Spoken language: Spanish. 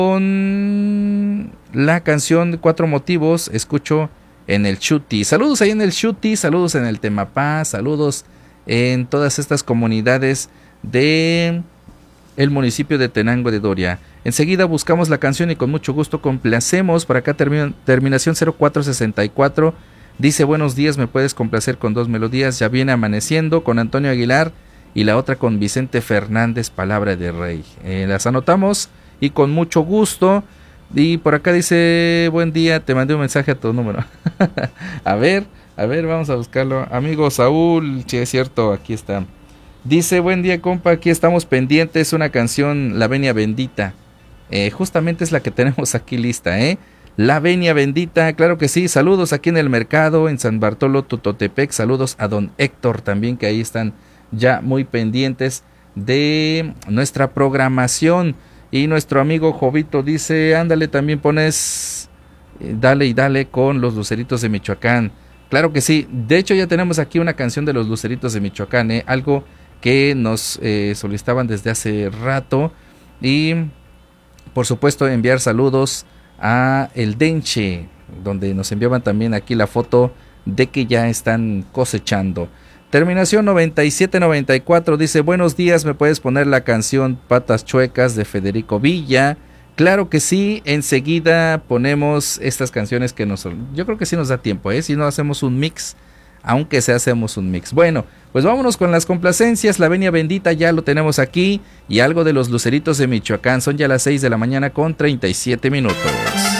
con la canción Cuatro Motivos. Escucho en el Chuti. Saludos ahí en el Chuti, saludos en el Temapá, saludos en todas estas comunidades de el municipio de Tenango de Doria. Enseguida buscamos la canción y con mucho gusto complacemos. Por acá terminación 0464. Dice: buenos días, me puedes complacer con dos melodías. Ya viene amaneciendo con Antonio Aguilar y la otra con Vicente Fernández, Palabra de Rey. Las anotamos y con mucho gusto. Y por acá dice: buen día, te mandé un mensaje a tu número. a ver, vamos a buscarlo. Amigo Saúl, si es cierto, aquí está. Dice: buen día, compa, aquí estamos pendientes, una canción, La Venia Bendita. Justamente es la que tenemos aquí lista, La Venia Bendita, claro que sí. Saludos aquí en el mercado, en San Bartolo, Tutotepec. Saludos a don Héctor también, que ahí están ya muy pendientes de nuestra programación. Y nuestro amigo Jovito dice: ándale, también pones dale y dale con los Luceritos de Michoacán. Claro que sí, de hecho ya tenemos aquí una canción de los Luceritos de Michoacán, algo que nos solicitaban desde hace rato. Y por supuesto enviar saludos a El Denche, donde nos enviaban también aquí la foto de que ya están cosechando. Terminación 9794 dice: buenos días, ¿me puedes poner la canción Patas Chuecas de Federico Villa? Claro que sí, enseguida ponemos estas canciones que yo creo que sí nos da tiempo, si no hacemos un mix, aunque sea hacemos un mix. Bueno, pues vámonos con las complacencias. La Venia Bendita ya lo tenemos aquí, y algo de los Luceritos de Michoacán. Son ya las 6 de la mañana con 37 minutos.